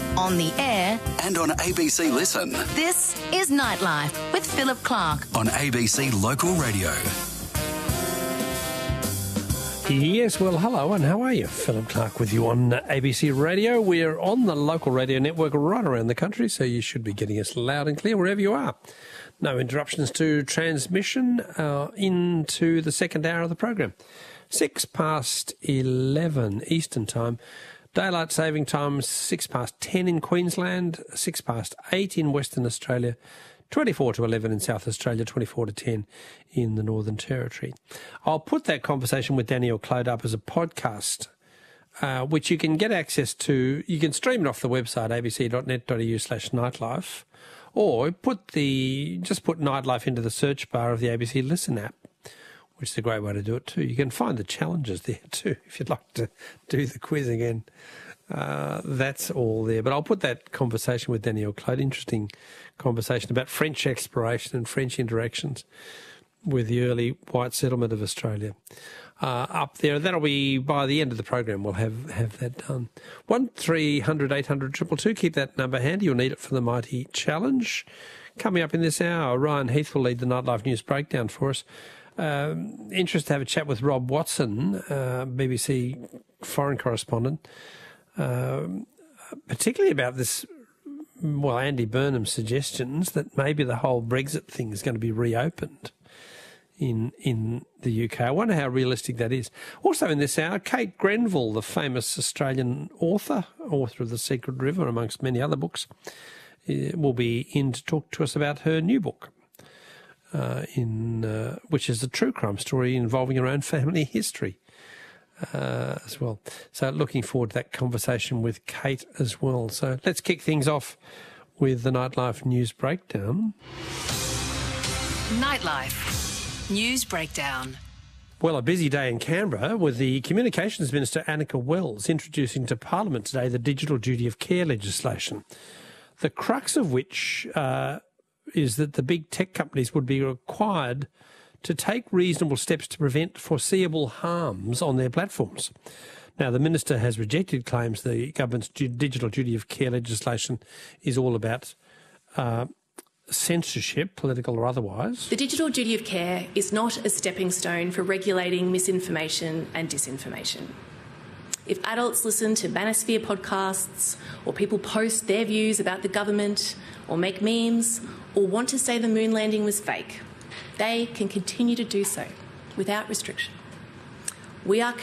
on the air, and on ABC Listen. this is Nightlife with Philip Clark. On ABC Local Radio. Yes, well, hello, and how are you? Philip Clark with you on ABC Radio. We're on the local radio network right around the country, so you should be getting us loud and clear wherever you are. No interruptions to transmission into the second hour of the program. 11:06 Eastern Time. Daylight saving time 10 in Queensland, 8 in Western Australia, 11 in South Australia, 10 in the Northern Territory. I'll put that conversation with Danielle Clode up as a podcast, which you can get access to. You can stream it off the website, abc.net.au/nightlife, or put Nightlife into the search bar of the ABC Listen app, which is a great way to do it too. You can find the challenges there too, if you'd like to do the quiz again. That's all there. But I'll put that conversation with Danielle Clode, interesting conversation about French exploration and French interactions with the early white settlement of Australia up there. That'll be by the end of the program. We'll have that done. 1300 800 222. Keep that number handy. You'll need it for the Mighty Challenge. Coming up in this hour, Ryan Heath will lead the Nightlife News Breakdown for us. Interested to have a chat with Rob Watson, BBC foreign correspondent, particularly about this, Andy Burnham's suggestions that maybe the whole Brexit thing is going to be reopened in the UK. I wonder how realistic that is. Also in this hour, Kate Grenville, the famous Australian author of The Secret River, amongst many other books, will be in to talk to us about her new book, which is a true crime story involving her own family history as well. So looking forward to that conversation with Kate as well. So let's kick things off with the Nightlife News Breakdown. Nightlife News Breakdown. Well, a busy day in Canberra with the Communications Minister Annika Wells introducing to Parliament today the Digital Duty of Care legislation, the crux of which is that the big tech companies would be required to take reasonable steps to prevent foreseeable harms on their platforms. Now, the Minister has rejected claims the government's Digital Duty of Care legislation is all about censorship, political or otherwise. The Digital Duty of Care is not a stepping stone for regulating misinformation and disinformation. If adults listen to Manosphere podcasts, or people post their views about the government, or make memes, or want to say the moon landing was fake, they can continue to do so without restriction. We are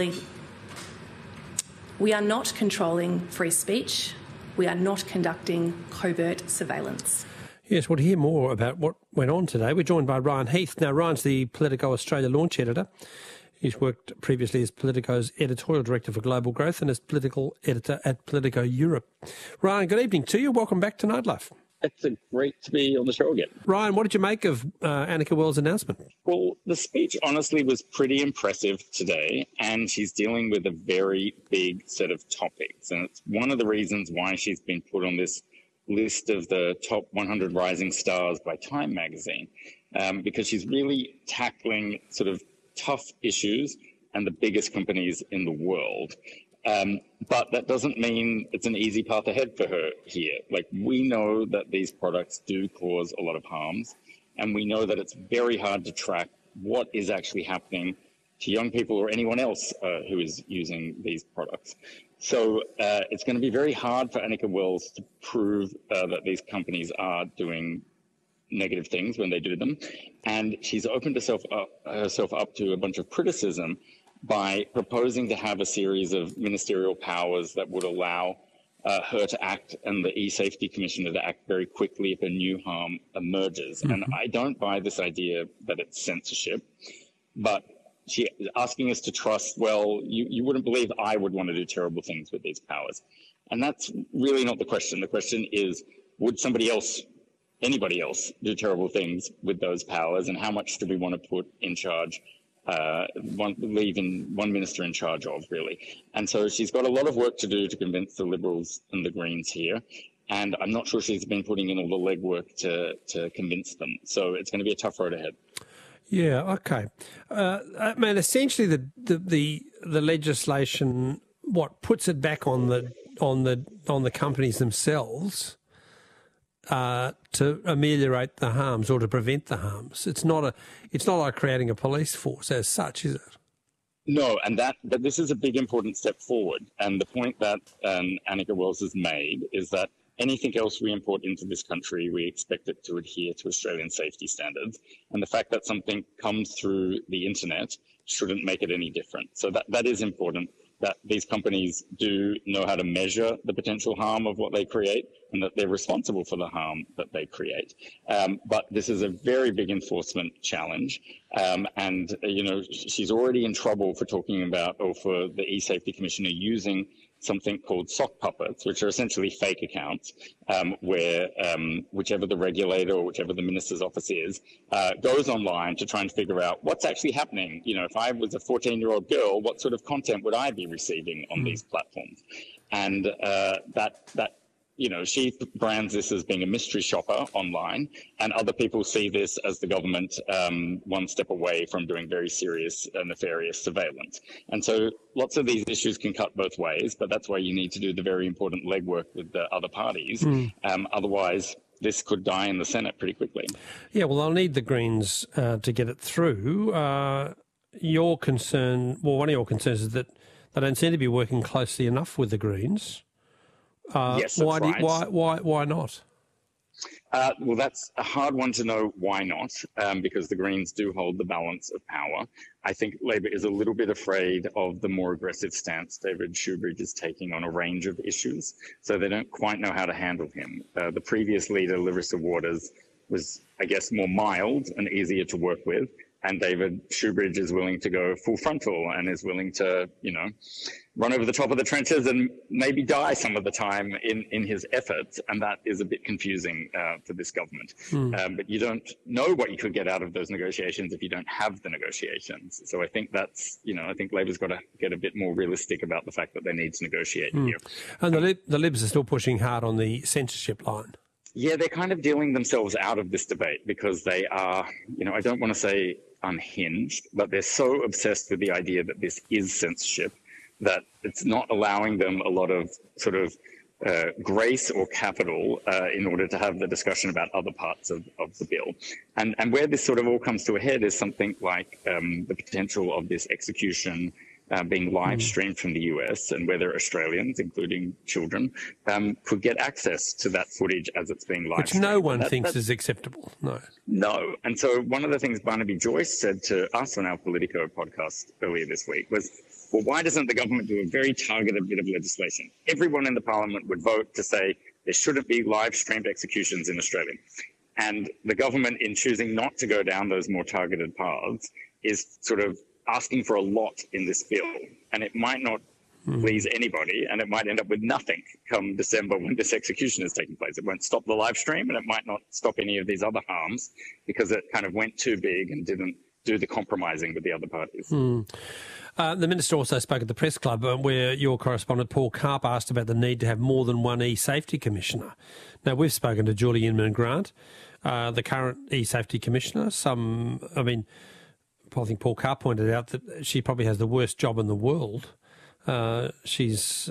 not controlling free speech. We are not conducting covert surveillance. Yes, well, to hear more about what went on today, we're joined by Ryan Heath. Now, Ryan's the Politico Australia launch editor. He's worked previously as Politico's editorial director for global growth and as political editor at Politico Europe. Ryan, good evening to you. Welcome back to Nightlife. It's great to be on the show again. Ryan, what did you make of Annika Wells' announcement? Well, the speech honestly was pretty impressive today, and she's dealing with a very big set of topics. And it's one of the reasons why she's been put on this list of the top 100 rising stars by Time magazine, because she's really tackling sort of tough issues and the biggest companies in the world. But that doesn't mean it's an easy path ahead for her here. Like, we know that these products do cause a lot of harms, and we know that it's very hard to track what is actually happening to young people or anyone else who is using these products. So it's going to be very hard for Annika Wells to prove that these companies are doing negative things when they do them. And she's opened herself up to a bunch of criticism by proposing to have a series of ministerial powers that would allow her to act and the e-safety commissioner to act very quickly if a new harm emerges. Mm-hmm. And I don't buy this idea that it's censorship, but she's asking us to trust, well, you wouldn't believe I would want to do terrible things with these powers. And that's really not the question. The question is, would anybody else do terrible things with those powers, and how much do we want to put in charge, leave one minister in charge of, really? And so she's got a lot of work to do to convince the Liberals and the Greens here. And I'm not sure she's been putting in all the legwork to convince them. So it's going to be a tough road ahead. Yeah, okay. I mean, essentially the legislation, puts it back on the the companies themselves to ameliorate the harms or to prevent the harms. It's not like creating a police force as such, is it? No, but this is a big important step forward. And the point that Annika Wells has made is that anything else we import into this country, we expect it to adhere to Australian safety standards. And the fact that something comes through the internet shouldn't make it any different. So that is important, that these companies do know how to measure the potential harm of what they create and that they're responsible for the harm that they create. But this is a very big enforcement challenge. She's already in trouble for talking about, or for the e-Safety Commissioner using something called sock puppets, which are essentially fake accounts, where whichever the regulator or whichever the minister's office is, goes online to try and figure out what's actually happening. You know, if I was a 14-year-old girl, what sort of content would I be receiving on these platforms? And she brands this as being a mystery shopper online, and other people see this as the government one step away from doing very serious nefarious surveillance. And so lots of these issues can cut both ways, but that's why you need to do the very important legwork with the other parties. Otherwise, this could die in the Senate pretty quickly. Yeah, well, they'll need the Greens to get it through. One of your concerns is that they don't seem to be working closely enough with the Greens. Yes, that's right. Why not? Well, that's a hard one to know why not, because the Greens do hold the balance of power. I think Labor is a little bit afraid of the more aggressive stance David Shoebridge is taking on a range of issues, so they don't quite know how to handle him. The previous leader, Larissa Waters, was, I guess, more mild and easier to work with, and David Shoebridge is willing to go full frontal and is willing to, run over the top of the trenches and maybe die some of the time in his efforts. And that is a bit confusing for this government. But you don't know what you could get out of those negotiations if you don't have the negotiations. So I think that's, I think Labor's got to get a bit more realistic about the fact that they need to negotiate here. And the Libs are still pushing hard on the censorship line. Yeah, they're kind of dealing themselves out of this debate because they are, I don't want to say unhinged, but they're so obsessed with the idea that this is censorship that it's not allowing them a lot of sort of grace or capital in order to have the discussion about other parts of the bill. And where this sort of all comes to a head is something like the potential of this execution being live streamed from the US, and whether Australians, including children, could get access to that footage as it's being live streamed. Which no one thinks is acceptable. No. And so one of the things Barnaby Joyce said to us on our Politico podcast earlier this week was, well, why doesn't the government do a very targeted bit of legislation? Everyone in the parliament would vote to say there shouldn't be live streamed executions in Australia. And the government, in choosing not to go down those more targeted paths, is sort of asking for a lot in this bill. And it might not please anybody, and it might end up with nothing come December when this execution is taking place. It won't stop the live stream, and it might not stop any of these other harms because it kind of went too big and didn't do the compromising with the other parties. The Minister also spoke at the Press Club where your correspondent Paul Karp asked about the need to have more than one e-Safety Commissioner. Now, we've spoken to Julie Inman-Grant, the current e-Safety Commissioner. I think Paul Karp pointed out that she probably has the worst job in the world. She is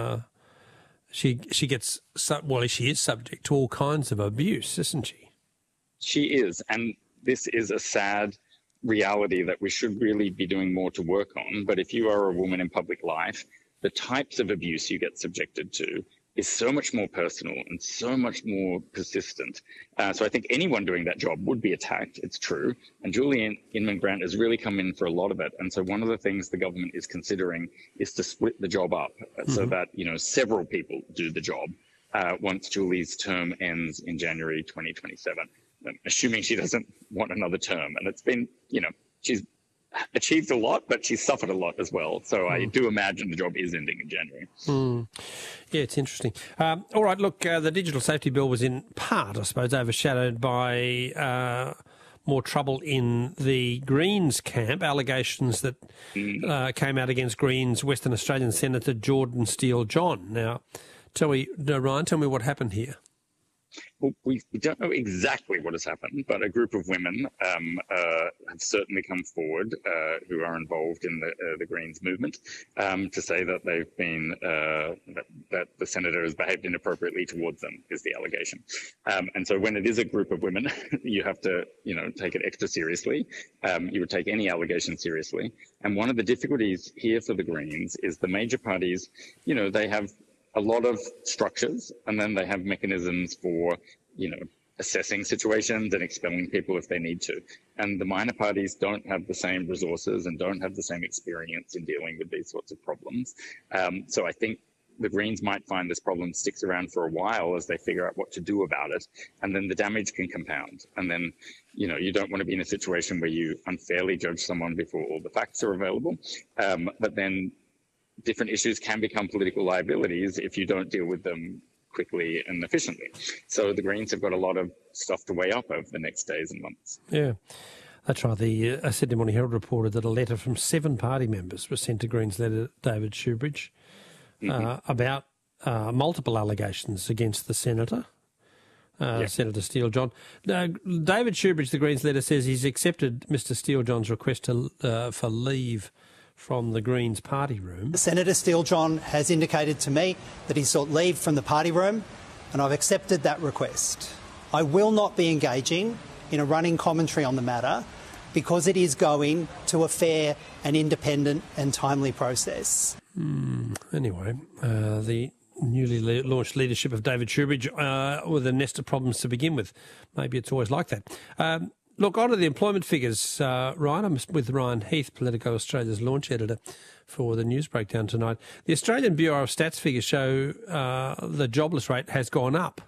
subject to all kinds of abuse, isn't she? She is, and this is a sad reality that we should really be doing more to work on. But if you are a woman in public life, the types of abuse you get subjected to is so much more personal and so much more persistent. So I think anyone doing that job would be attacked. It's true. And Julie Inman-Grant has really come in for a lot of it. And so one of the things the government is considering is to split the job up so that, several people do the job once Julie's term ends in January 2027, assuming she doesn't want another term. And it's been, she's achieved a lot, but she's suffered a lot as well. So I do imagine the job is ending in January. Yeah, it's interesting. All right, look, the Digital Safety Bill was in part, I suppose, overshadowed by more trouble in the Greens camp, allegations that came out against Greens Western Australian Senator Jordan Steele-John. Now, Ryan, tell me what happened here. Well, we don't know exactly what has happened, but a group of women have certainly come forward who are involved in the Greens movement to say that they've been that the senator has behaved inappropriately towards them, is the allegation. And so when it is a group of women, you have to take it extra seriously. You would take any allegation seriously. And one of the difficulties here for the Greens is the major parties, they have a lot of structures, and then they have mechanisms for, assessing situations and expelling people if they need to. And the minor parties don't have the same resources and don't have the same experience in dealing with these sorts of problems. So I think the Greens might find this problem sticks around for a while as they figure out what to do about it, and then the damage can compound. And then, you don't want to be in a situation where you unfairly judge someone before all the facts are available. But then different issues can become political liabilities if you don't deal with them quickly and efficiently. So the Greens have got a lot of stuff to weigh up over the next days and months. Yeah, that's right. The Sydney Morning Herald reported that a letter from 7 party members was sent to Greens leader David Shoebridge about multiple allegations against the senator. Senator Steele-John. David Shoebridge, the Greens leader, says he's accepted Mr Steele-John's request for leave from the Greens party room. Senator Steele-John has indicated to me that he sought leave from the party room, and I've accepted that request. I will not be engaging in a running commentary on the matter because it is going to a fair and independent and timely process. Anyway, the newly launched leadership of David Shoebridge with a nest of problems to begin with. Maybe it's always like that. Look, on to the employment figures, Ryan. I'm with Ryan Heath, Politico Australia's launch editor, for the news breakdown tonight. The Australian Bureau of Stats figures show the jobless rate has gone up.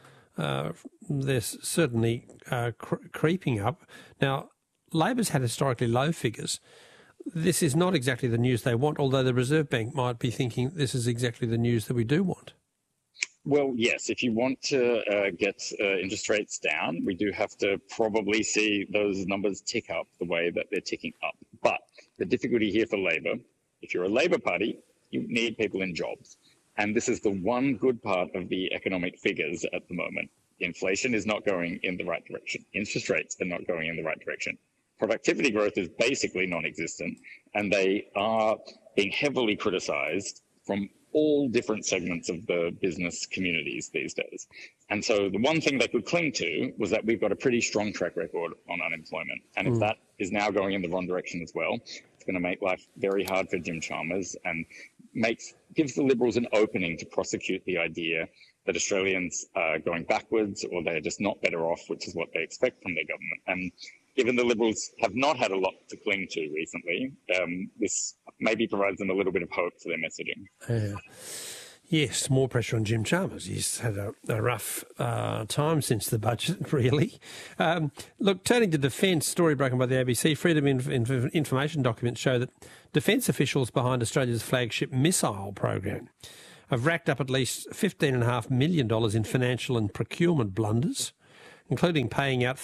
They're certainly creeping up. Now, Labor's had historically low figures. This is not exactly the news they want, although the Reserve Bank might be thinking this is exactly the news that we do want. Well, yes, if you want to get interest rates down, we do have to probably see those numbers tick up the way that they're ticking up. But the difficulty here for Labor, if you're a Labor Party, you need people in jobs. And this is the one good part of the economic figures at the moment. Inflation is not going in the right direction. Interest rates are not going in the right direction. Productivity growth is basically non-existent, and they are being heavily criticised from all different segments of the business communities these days. And so the one thing they could cling to was that we've got a pretty strong track record on unemployment. And if that is now going in the wrong direction as well, it's going to make life very hard for Jim Chalmers and gives the Liberals an opening to prosecute the idea that Australians are going backwards or they're just not better off, which is what they expect from their government. And given the Liberals have not had a lot to cling to recently, this maybe provides them a little bit of hope for their messaging. Yes, more pressure on Jim Chalmers. He's had a rough time since the budget, really. Look, turning to defence, story broken by the ABC, Freedom Information documents show that defence officials behind Australia's flagship missile program have racked up at least $15.5 million in financial and procurement blunders, including paying out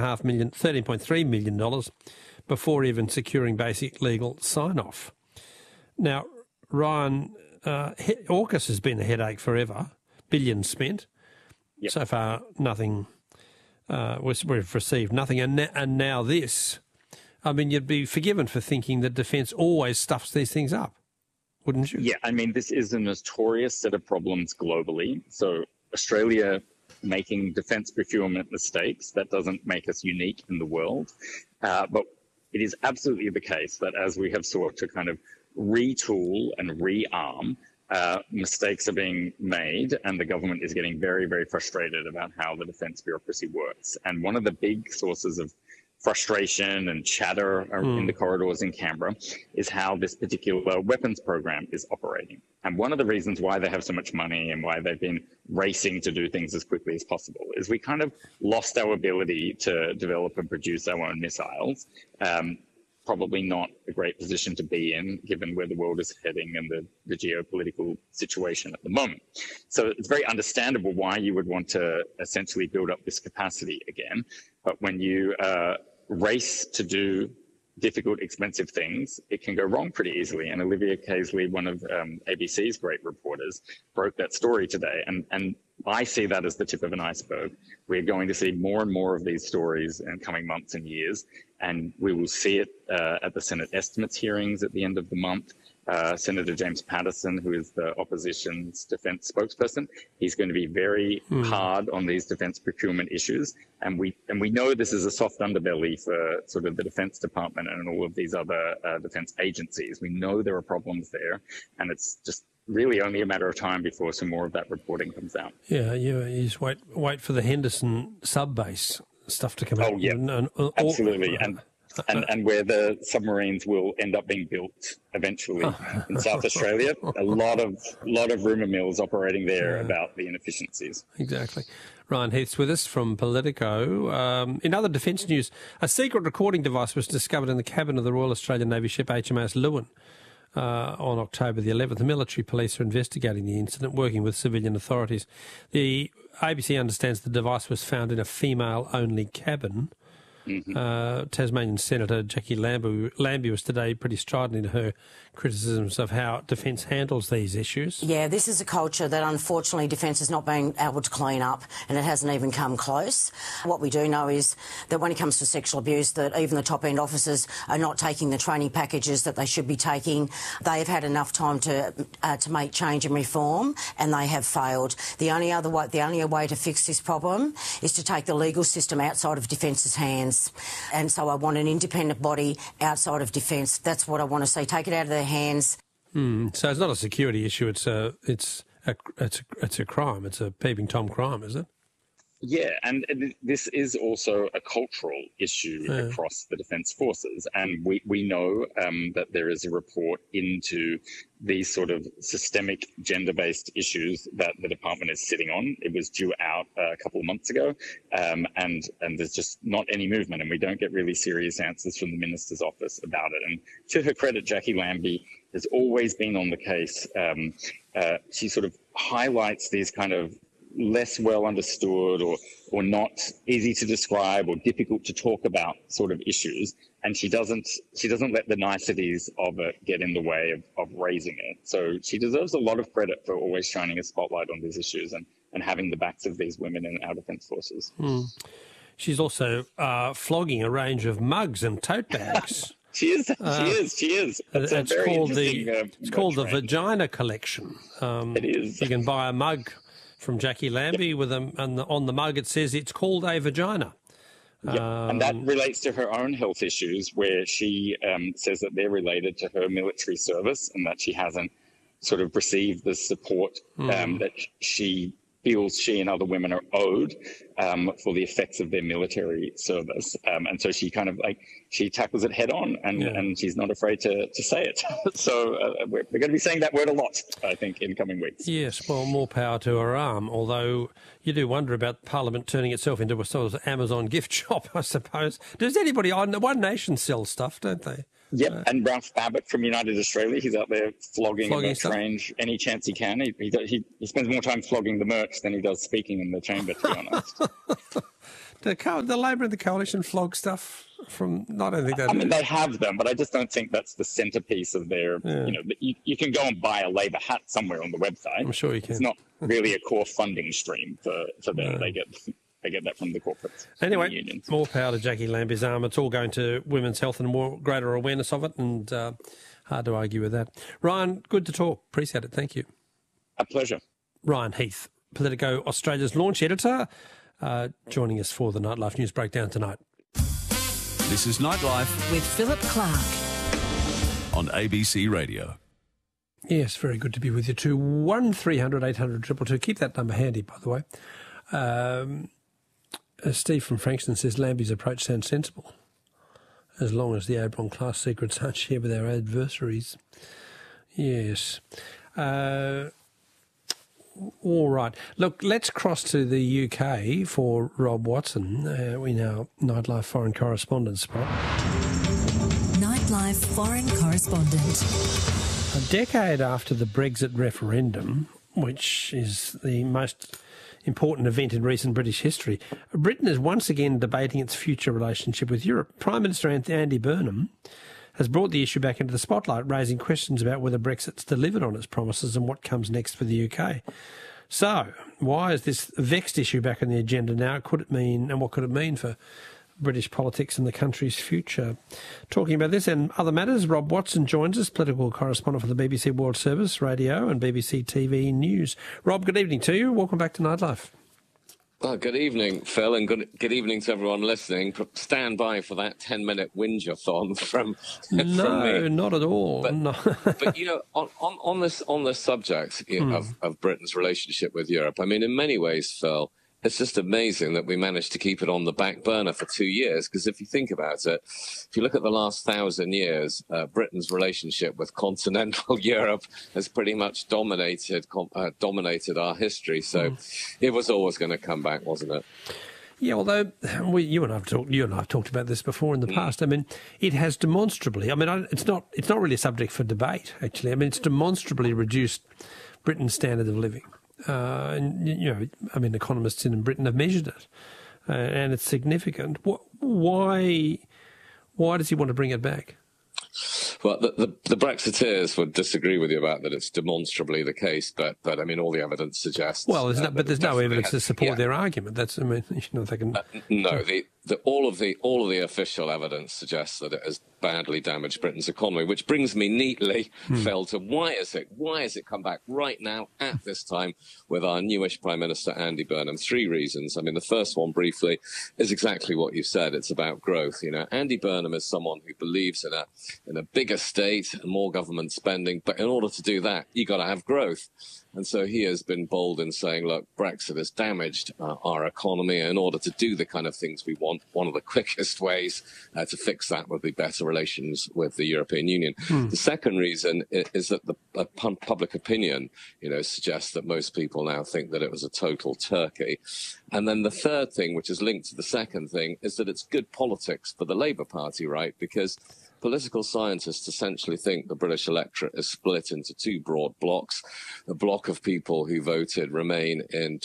$13.3 million before even securing basic legal sign-off. Now, Ryan, AUKUS has been a headache forever, billions spent. Yep. So far, nothing. We've received nothing, and now this. I mean, you'd be forgiven for thinking that defence always stuffs these things up, wouldn't you? Yeah, I mean, this is a notorious set of problems globally. So Australia making defence procurement mistakes, that doesn't make us unique in the world. But it is absolutely the case that as we have sought to kind of retool and rearm, mistakes are being made, and the government is getting very, very frustrated about how the defence bureaucracy works. And one of the big sources of frustration and chatter in the corridors in Canberra is how this particular weapons program is operating. And one of the reasons why they have so much money and why they've been racing to do things as quickly as possible is we kind of lost our ability to develop and produce our own missiles. Probably not a great position to be in, given where the world is heading and the geopolitical situation at the moment. So it's very understandable why you would want to essentially build up this capacity again. But when you race to do difficult, expensive things, it can go wrong pretty easily. And Olivia Caisley, one of ABC's great reporters, broke that story today. And I see that as the tip of an iceberg. We're going to see more and more of these stories in coming months and years, and we will see it at the Senate estimates hearings at the end of the month. Senator James Paterson, who is the opposition's defence spokesperson, he's going to be very hard on these defence procurement issues. And we know this is a soft underbelly for sort of the Defence Department and all of these other defence agencies. We know there are problems there, and it's just really only a matter of time before some more of that reporting comes out. Yeah, you just wait for the Henderson sub-base stuff to come out. Oh, yeah, absolutely. And where the submarines will end up being built eventually in South Australia. A lot of rumour mills operating there about the inefficiencies. Exactly. Ryan Heath's with us from Politico. In other defence news, a secret recording device was discovered in the cabin of the Royal Australian Navy ship HMAS Lewin on October the 11th. The military police are investigating the incident, working with civilian authorities. The ABC understands the device was found in a female-only cabin. Tasmanian Senator Jackie Lambie was today pretty strident in her criticisms of how Defence handles these issues. Yeah, this is a culture that unfortunately Defence has not been able to clean up, and it hasn't even come close. What we do know is that when it comes to sexual abuse, that even the top-end officers are not taking the training packages that they should be taking. They have had enough time to make change and reform, and they have failed. The only way to fix this problem is to take the legal system outside of Defence's hands. And so I want an independent body outside of Defence. That's what I want to see. Take it out of their hands. So it's not a security issue. It's a crime. It's a peeping Tom crime, is it? Yeah, and this is also a cultural issue across the Defence Forces. And we know that there is a report into these sort of systemic gender-based issues that the department is sitting on. It was due out a couple of months ago, and there's just not any movement, and we don't get really serious answers from the Minister's office about it. And to her credit, Jackie Lambie has always been on the case. She sort of highlights these kind of less well understood or not easy to describe or difficult to talk about sort of issues, and she doesn't let the niceties of it get in the way of raising it. So she deserves a lot of credit for always shining a spotlight on these issues and having the backs of these women in our Defence Forces. She's also flogging a range of mugs and tote bags. She is. It's called the Vagina Collection. It is. You can buy a mug from Jackie Lambie and on the mug it says it's called a vagina. And that relates to her own health issues, where she says that they're related to her military service and that she hasn't sort of received the support that she feels she and other women are owed for the effects of their military service. And so she kind of she tackles it head on and she's not afraid to say it. So we're going to be saying that word a lot, I think, in coming weeks. Yes, well, more power to her arm, although you do wonder about Parliament turning itself into a sort of Amazon gift shop, I suppose. Does anybody on One Nation sell stuff, don't they? Yep, and Ralph Babbitt from United Australia, he's out there flogging the range any chance he can. He spends more time flogging the merch than he does speaking in the chamber, to be honest. The Labor and the Coalition flog stuff from... I don't think that... I mean, they have them, but I just don't think that's the centrepiece of their... You can go and buy a Labor hat somewhere on the website. I'm sure you can. It's not really a core funding stream for them. No. They get that from the corporates. Anyway, unions. More power to Jackie Lambie's arm. It's all going to women's health and more greater awareness of it, and hard to argue with that. Ryan, good to talk. Appreciate it. Thank you. A pleasure. Ryan Heath, Politico Australia's launch editor, joining us for the Nightlife News Breakdown tonight. This is Nightlife with Philip Clark on ABC Radio. Yes, very good to be with you too. 1300 800 222. Keep that number handy, by the way. Steve from Frankston says Lambie's approach sounds sensible, as long as the Oberon class secrets aren't shared with our adversaries. Yes. All right. Look, let's cross to the UK for Rob Watson in our Nightlife Foreign Correspondent spot. Nightlife Foreign Correspondent. A decade after the Brexit referendum, which is the most important event in recent British history. Britain is once again debating its future relationship with Europe. Prime Minister Andy Burnham has brought the issue back into the spotlight, raising questions about whether Brexit's delivered on its promises and what comes next for the UK. So, why is this vexed issue back on the agenda now? Could it mean, and what could it mean for British politics and the country's future? Talking about this and other matters, Rob Watson joins us, political correspondent for the BBC World Service Radio and BBC TV News. Rob, good evening to you. Welcome back to Nightlife. Well, good evening, Phil, and good evening to everyone listening. Stand by for that 10-minute whinge-a-thon from me. No, not at all. But, no. but you know, on this subject of Britain's relationship with Europe, I mean, in many ways, Phil, it's just amazing that we managed to keep it on the back burner for 2 years. Because if you think about it, if you look at the last 1,000 years, Britain's relationship with continental Europe has pretty much dominated our history. So it was always going to come back, wasn't it? Yeah, although you and I have talked about this before in the past. I mean, it has demonstrably. I mean, it's not really a subject for debate. Actually, I mean, it's demonstrably reduced Britain's standard of living. And, you know, I mean, economists in Britain have measured it, and it's significant. Why does he want to bring it back? Well, the Brexiteers would disagree with you about that. It's demonstrably the case, but I mean, all the evidence suggests. Well, there's no evidence to support their argument. That's, I mean, you know, they can. No, all of the official evidence suggests that it has badly damaged Britain's economy, which brings me neatly, Phil, to why has it come back right now at this time with our newish Prime Minister Andy Burnham? 3 reasons. I mean, the first one briefly is exactly what you said. It's about growth. You know, Andy Burnham is someone who believes in a bigger state and more government spending, but in order to do that, you got to have growth. And so he has been bold in saying, look, Brexit has damaged our economy. In order to do the kind of things we want, one of the quickest ways to fix that would be better relations with the European Union. The second reason is that the public opinion, you know, suggests that most people now think that it was a total turkey. And then the third thing, which is linked to the second thing, is that it's good politics for the Labour Party, right? Because political scientists essentially think the British electorate is split into 2 broad blocks, a block of people who voted Remain in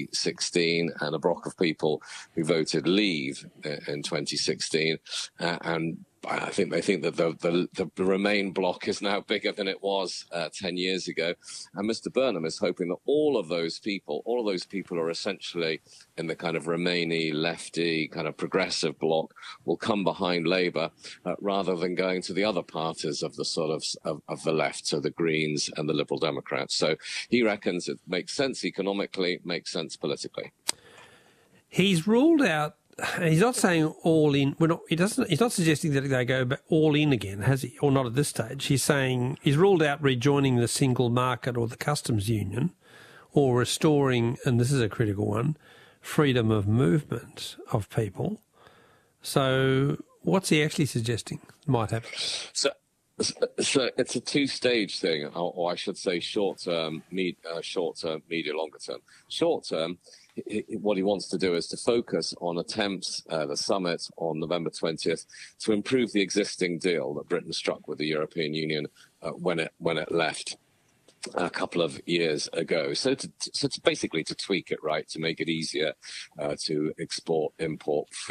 2016 and a block of people who voted Leave in 2016. And I think they think that the Remain bloc is now bigger than it was 10 years ago. And Mr. Burnham is hoping that all of those people are essentially in the kind of Remainy, lefty, kind of progressive bloc will come behind Labour rather than going to the other parties of the sort of the left, so the Greens and the Liberal Democrats. So he reckons it makes sense economically, makes sense politically. He's ruled out. He's not saying all in. He's not suggesting that they go all in again, has he? Or not at this stage. He's saying he's ruled out rejoining the single market or the customs union, or restoring, and this is a critical one, freedom of movement of people. So, what's he actually suggesting might happen? So it's a 2-stage thing, or I should say short-term, medium, longer-term. Short-term, what he wants to do is to focus on attempts, the summit on November 20th, to improve the existing deal that Britain struck with the European Union when it left a couple of years ago. So it's basically to tweak it, right, to make it easier to import